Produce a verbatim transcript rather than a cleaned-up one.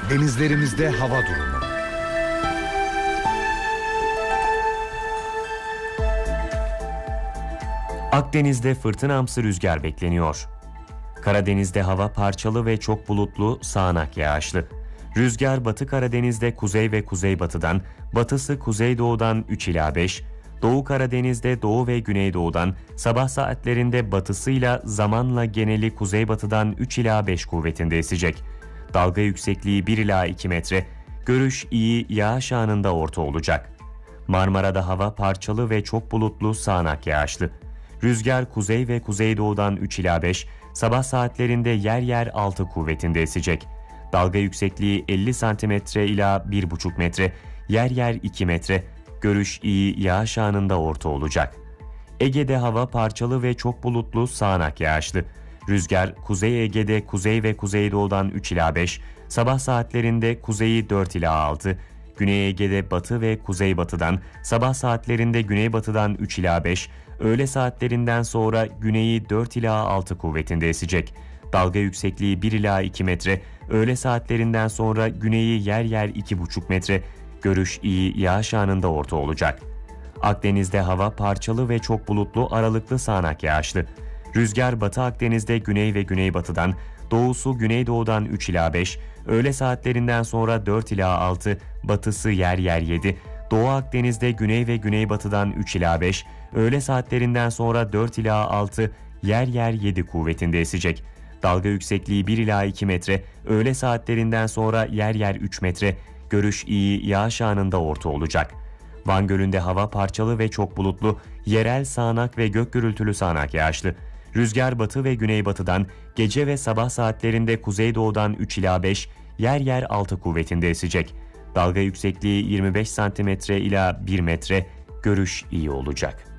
Denizlerimizde hava durumu. Akdeniz'de fırtınamsı rüzgar bekleniyor. Karadeniz'de hava parçalı ve çok bulutlu, sağanak yağışlı. Rüzgar Batı Karadeniz'de kuzey ve kuzeybatıdan, batısı kuzeydoğudan üç ila beş, Doğu Karadeniz'de doğu ve güneydoğudan, sabah saatlerinde batısıyla zamanla geneli kuzeybatıdan üç ila beş kuvvetinde esecek. Dalga yüksekliği bir ila iki metre, görüş iyi, yağış anında orta olacak. Marmara'da hava parçalı ve çok bulutlu, sağanak yağışlı. Rüzgar kuzey ve kuzeydoğudan üç ila beş, sabah saatlerinde yer yer altı kuvvetinde esecek. Dalga yüksekliği elli santimetre ila bir buçuk metre, yer yer iki metre, görüş iyi, yağış anında orta olacak. Ege'de hava parçalı ve çok bulutlu, sağanak yağışlı. Rüzgar Kuzey Ege'de kuzey ve kuzeydoğudan üç ila beş, sabah saatlerinde kuzeyi dört ila altı, Güney Ege'de batı ve kuzeybatıdan, sabah saatlerinde güneybatıdan üç ila beş, öğle saatlerinden sonra güneyi dört ila altı kuvvetinde esecek. Dalga yüksekliği bir ila iki metre, öğle saatlerinden sonra güneyi yer yer iki buçuk metre, görüş iyi, yağış anında orta olacak. Akdeniz'de hava parçalı ve çok bulutlu, aralıklı sağanak yağışlı. Rüzgar Batı Akdeniz'de güney ve güneybatıdan, doğusu güneydoğudan üç ila beş, öğle saatlerinden sonra dört ila altı, batısı yer yer yedi, Doğu Akdeniz'de güney ve güneybatıdan üç ila beş, öğle saatlerinden sonra dört ila altı, yer yer yedi kuvvetinde esecek. Dalga yüksekliği bir ila iki metre, öğle saatlerinden sonra yer yer üç metre, görüş iyi, yağış anında orta olacak. Van Gölü'nde hava parçalı ve çok bulutlu, yerel sağanak ve gök gürültülü sağanak yağışlı. Rüzgar batı ve güneybatıdan, gece ve sabah saatlerinde kuzeydoğudan üç ila beş, yer yer altı kuvvetinde esecek. Dalga yüksekliği yirmi beş santimetre ila bir metre, görüş iyi olacak.